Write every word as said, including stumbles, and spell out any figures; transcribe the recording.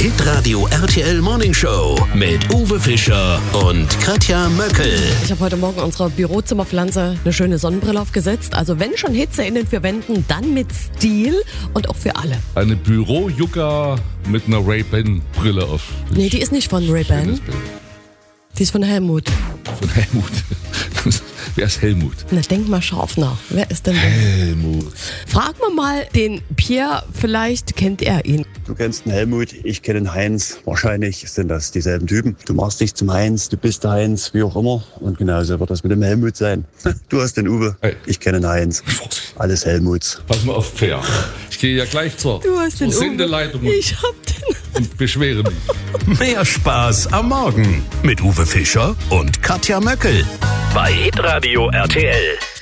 Hitradio R T L Morning Show mit Uwe Fischer und Katja Möckel. Ich habe heute Morgen unserer Bürozimmerpflanze eine schöne Sonnenbrille aufgesetzt. Also wenn schon Hitze in den vier Wänden, dann mit Stil und auch für alle. Eine Büro-Yucca mit einer Ray-Ban-Brille auf. Nee, die ist nicht von Ray-Ban. Die ist von Helmut. Von Helmut. Wer ist Helmut? Na, denk mal scharf nach. Wer ist denn der? Helmut. Fragen wir mal den Pierre, vielleicht kennt er ihn. Du kennst den Helmut, ich kenne den Heinz. Wahrscheinlich sind das dieselben Typen. Du machst dich zum Heinz, du bist der Heinz, wie auch immer. Und genauso wird das mit dem Helmut sein. Du hast den Uwe, Hey. ich kenne den Heinz. Alles Helmuts. Pass mal auf, Fair. Ich gehe ja gleich zur, Du hast zur den Uwe. Sendeleitung und, Ich hab den. und beschwere mich. Mehr Spaß am Morgen mit Uwe Fischer und Katja Möckel bei Hitradio R T L.